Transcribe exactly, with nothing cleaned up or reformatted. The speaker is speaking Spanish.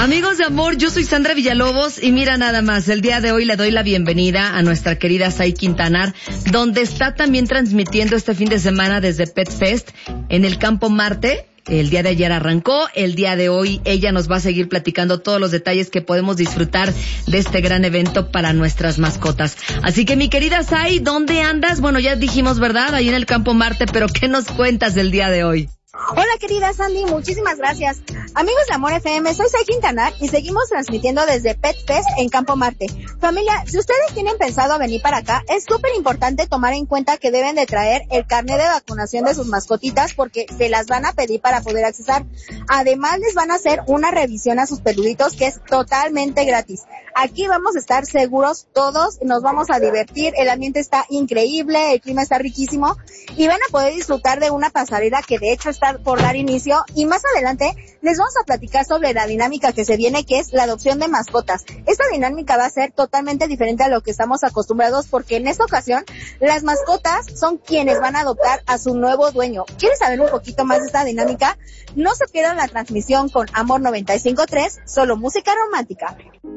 Amigos de amor, yo soy Sandra Villalobos y mira nada más, el día de hoy le doy la bienvenida a nuestra querida Sai Quintanar, donde está también transmitiendo este fin de semana desde Pet Fest en el Campo Marte. El día de ayer arrancó, el día de hoy ella nos va a seguir platicando todos los detalles que podemos disfrutar de este gran evento para nuestras mascotas. Así que mi querida Sai, ¿dónde andas? Bueno, ya dijimos, ¿verdad? Ahí en el Campo Marte, pero ¿qué nos cuentas del día de hoy? Hola querida Sandy, muchísimas gracias. Amigos de Amor F M, soy Sai Quintanar y seguimos transmitiendo desde Pet Fest en Campo Marte. Familia, si ustedes tienen pensado venir para acá, es súper importante tomar en cuenta que deben de traer el carnet de vacunación de sus mascotitas porque se las van a pedir para poder accesar. Además les van a hacer una revisión a sus peluditos que es totalmente gratis. Aquí vamos a estar seguros todos, nos vamos a divertir, el ambiente está increíble, el clima está riquísimo y van a poder disfrutar de una pasarela que de hecho está por dar inicio y más adelante les vamos a platicar sobre la dinámica que se viene, que es la adopción de mascotas. Esta dinámica va a ser totalmente diferente a lo que estamos acostumbrados porque en esta ocasión las mascotas son quienes van a adoptar a su nuevo dueño. ¿Quieres saber un poquito más de esta dinámica? No se pierdan la transmisión con Amor noventa y cinco punto tres, solo música romántica.